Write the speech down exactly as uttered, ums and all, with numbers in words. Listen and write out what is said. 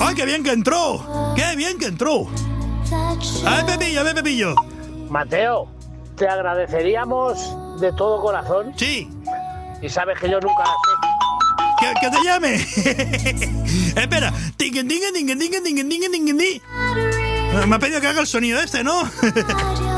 ¡Ay, qué bien que entró! ¡Qué bien que entró! A ver, Pepillo, a ver, Pepillo. Mateo, te agradeceríamos de todo corazón. Sí. Y sabes que yo nunca la sé. Que, que te llame. Espera. Tingue, tingue, tingue, tingue, tingue, tingue, tingue. Me ha pedido que haga el sonido este, ¿no?